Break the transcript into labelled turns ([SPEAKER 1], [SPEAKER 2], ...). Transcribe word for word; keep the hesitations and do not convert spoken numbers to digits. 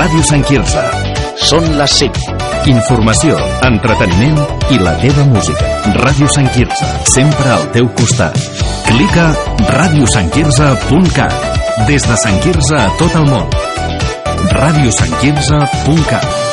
[SPEAKER 1] Ràdio Sant Quirze.
[SPEAKER 2] Són les cinc.
[SPEAKER 1] Informació, entreteniment i la teva música. Ràdio Sant Quirze, sempre al teu costat. Clica ràdio sant quirze punt cat. Des de Sant Quirze a tot el món. ràdio sant quirze punt cat.